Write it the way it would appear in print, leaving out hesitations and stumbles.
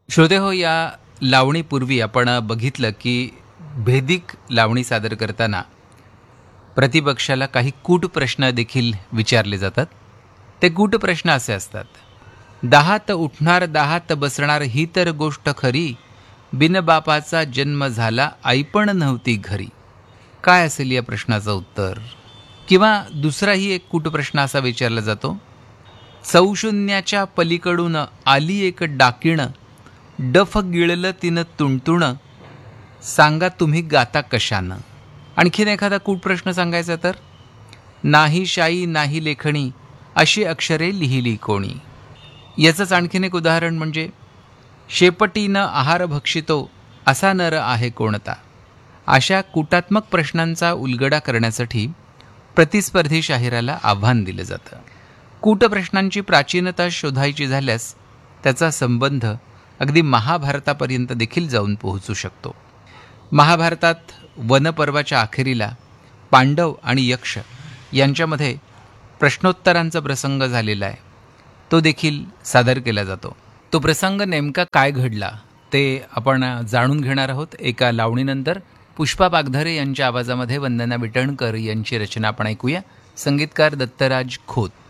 श्रोते हो, या लावणीपूर्वी आपण बघितलं की भेदिक लावणी सादर करताना प्रतिपक्षाला काही कूट प्रश्न देखील विचारले जातात. ते कूट प्रश्न असे असतात: दहात उठणार दहात बसणार ही तर गोष्ट खरी, बिन बापाचा जन्म झाला आई पण नव्हती घरी. काय असेल या प्रश्नाचं उत्तर? किंवा दुसराही एक कूट प्रश्न असा विचारला जातो: चौशून्याच्या पलीकडून आली एक डाकीण, डफ गिळलं तिनं तुणतुण, सांगा तुम्ही गाता कशानं. आणखीन एखादा कूट प्रश्न सांगायचा तर: नाही शाई नाही लेखणी, अशी अक्षरे लिहिली कोणी. याचंच आणखीन एक उदाहरण म्हणजे: शेपटीनं आहार भक्षितो, असा नर आहे कोणता. अशा कूटात्मक प्रश्नांचा उलगडा करण्यासाठी प्रतिस्पर्धी शाहिराला आव्हान दिलं जातं. कूट प्रश्नांची प्राचीनता शोधायची झाल्यास त्याचा संबंध अगदी महाभारतापर्यंत देखील जाऊन पोहोचू शकतो. महाभारतात वनपर्वाच्या अखेरीला पांडव आणि यक्ष यांच्यामध्ये प्रश्नोत्तरांचा प्रसंग झालेला आहे. तो देखील सादर केला जातो. तो प्रसंग नेमका काय घडला ते आपण जाणून घेणार आहोत एका लावणीनंतर. पुष्पा पागधरे यांच्या आवाजामध्ये वंदना विटणकर यांची रचना आपण ऐकूया. संगीतकार दत्तराज खोत.